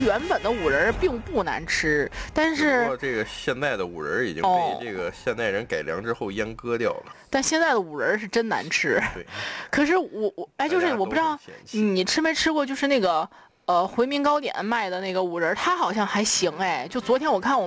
原本的五仁并不难吃，但是不过这个现在的五仁已经被这个现代人改良之后阉割掉了。 但现在的五仁是真难吃。 对， 可是我就是我不知道你吃没吃过，就是那个回民糕点卖的那个五仁，它好像还行哎。就昨天我看我